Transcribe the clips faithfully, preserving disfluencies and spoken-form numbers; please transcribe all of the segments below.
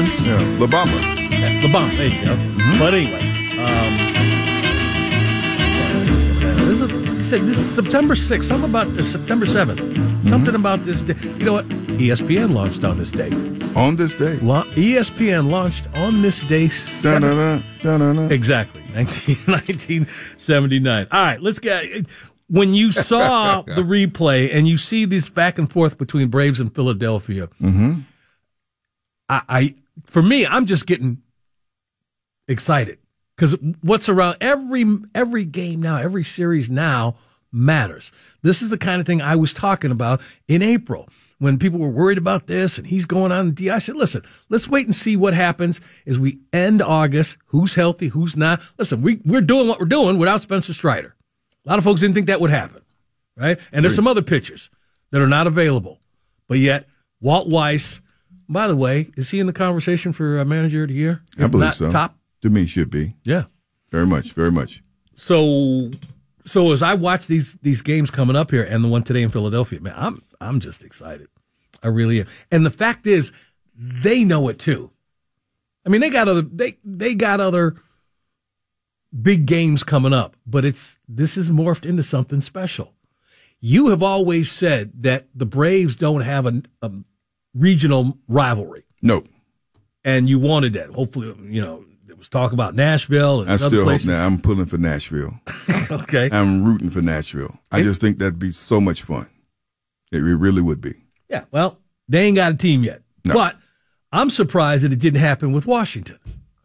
Orleans. Yeah, La Bamba. Yeah, La Bamba, there you go. Mm-hmm. But anyway, um, this is, you said this is September sixth, something about uh, September seventh. Mm-hmm. Something about this day. You know what? E S P N launched on this day. On this day? La- E S P N launched on this day. Da-da-da, da-da-da. Exactly. nineteen seventy-nine. All right, let's get... When you saw the replay and you see this back and forth between Braves and Philadelphia, mm-hmm. I, I, for me, I'm just getting excited because what's around every every game now, every series now matters. This is the kind of thing I was talking about in April when people were worried about this and he's going on the D. I said, listen, let's wait and see what happens as we end August. Who's healthy? Who's not? Listen, we we're doing what we're doing without Spencer Strider. A lot of folks didn't think that would happen, right? And there's some other pitchers that are not available. But yet, Walt Weiss, by the way, is he in the conversation for uh, manager of the year? I If believe not so. Top? To me, should be. Yeah. Very much, very much. So so as I watch these these games coming up here and the one today in Philadelphia, man, I'm I'm just excited. I really am. And the fact is, they know it too. I mean, they got other they they got other big games coming up, but it's this is morphed into something special. You have always said that the Braves don't have a, a regional rivalry. No. And you wanted that. Hopefully, you know, there was talk about Nashville and I other still places. hope now. I'm pulling for Nashville. Okay. I'm rooting for Nashville. I It- just think that'd be so much fun. It really would be. Yeah, well, they ain't got a team yet. No. But I'm surprised that it didn't happen with Washington.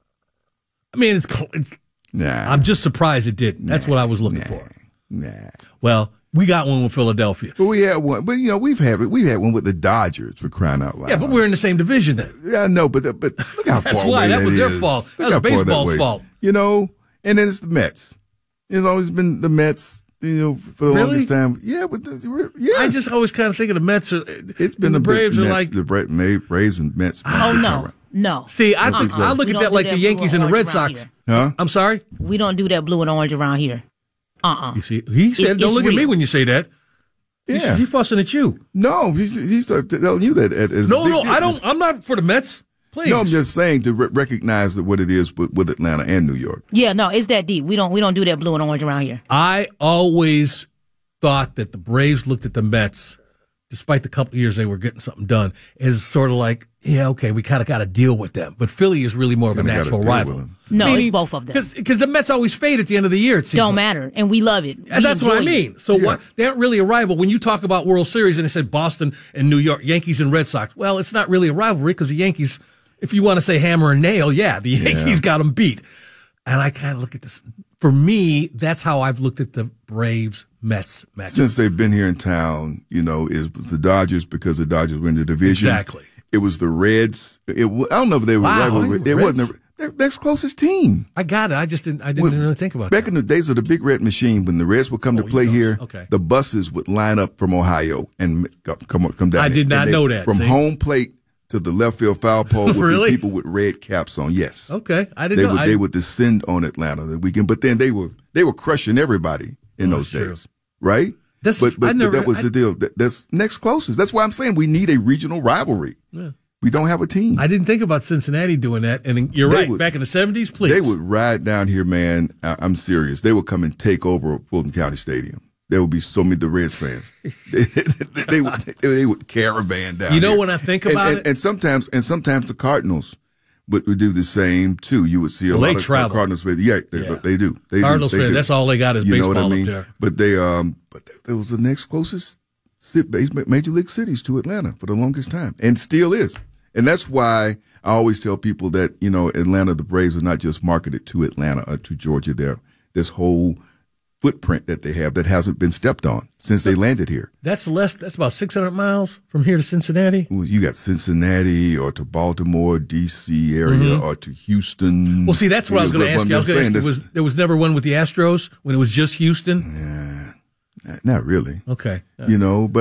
I mean, it's, cl- it's Nah. I'm just surprised it didn't. That's nah, what I was looking nah, for. Nah. Well, we got one with Philadelphia. But we had one. But you know, we've had we had one with the Dodgers for crying out loud. Yeah, but we're in the same division then. Yeah, I know, but but look how far That's away why. That was their is. fault. Look That was how far baseball's ways. fault. You know, and then it's the Mets. It's always been the Mets. You know, for the Really? longest time. Yeah, but the, yes. I just always kind of think of the Mets. Are, it's been the the Braves Mets, are like. the Bra- May- Braves and Mets. Oh, no. No. See, I, think so. I look We at don't that do like that the blue Yankees and the orange Red around Sox. here. Huh? I'm sorry? We don't do that blue and orange around here. Uh-uh. You see, he said, It's- don't it's look at me real. when you say that. He's, Yeah. he's fussing at you. No, he's he's telling you that. As No, no, I don't. I'm not for the Mets. Please. No, I'm just saying to re- recognize that what it is with, with Atlanta and New York. Yeah, no, it's that deep. We don't we don't do that blue and orange around here. I always thought that the Braves looked at the Mets, despite the couple of years they were getting something done, as sort of like, yeah, okay, we kind of got to deal with them. But Philly is really more of a Kinda gotta natural deal rival. with them. No, it's both of them. Because the Mets always fade at the end of the year, it seems Don't like. matter, and we love it. And We that's what I enjoy it. mean. So Yeah. what? They aren't really a rival. When you talk about World Series and they said Boston and New York, Yankees and Red Sox, well, it's not really a rivalry because the Yankees, if you want to say hammer and nail, yeah, the Yankees got them beat. And I kind of look at this. For me, that's how I've looked at the Braves Mets match. Since they've been here in town, you know, it was the Dodgers because the Dodgers were in the division. Exactly. It was the Reds. It, wa- I don't know if they were Wow, rival. you It Reds. wasn't the, their next closest team. I got it. I just didn't. I didn't Well, really think about Back that. in the days of the Big Red Machine, when the Reds would come Oh, to play you know. here, Okay. the buses would line up from Ohio and come come, come down. I there. did not And they- know that, From see? home plate to the left field foul pole would Really? be people with red caps on. Yes. Okay, I didn't They know. would I- they would descend on Atlanta the weekend, but then they were they were crushing everybody in Oh, those that's true. days, right? That's- but but, I but never- that was I- the deal. That, that's next closest. That's why I'm saying we need a regional rivalry. Yeah. We don't have a team. I didn't think about Cincinnati doing that. And you're They right. would- Back in the seventies, please. They would ride down here, man. I, I'm serious. They would come and take over Fulton County Stadium. There would be so many the Reds fans. they, they, they would they would caravan down. You know here. when I think And- about and, it? and sometimes and sometimes the Cardinals would, would do the same too. You would see a Well, they lot of travel. Cardinals fans. Yeah, they, Yeah. they do. They Cardinals do. They fans, do. that's all they got is You know what I baseball up mean? there. But they um, but there was the next closest ci- base- major league cities to Atlanta for the longest time, and still is. And that's why I always tell people that, you know, Atlanta, the Braves are not just marketed to Atlanta or to Georgia. They're this whole footprint that they have that hasn't been stepped on since they landed here. That's less. That's about six hundred miles from here to Cincinnati. Well, you got Cincinnati or to Baltimore, D C area, or to Houston. Mm-hmm. Well, see, that's what I was going to But ask I'm you. I was just going to saying ask you, this- was there was never one with the Astros when it was just Houston? Not really. Okay. You know, but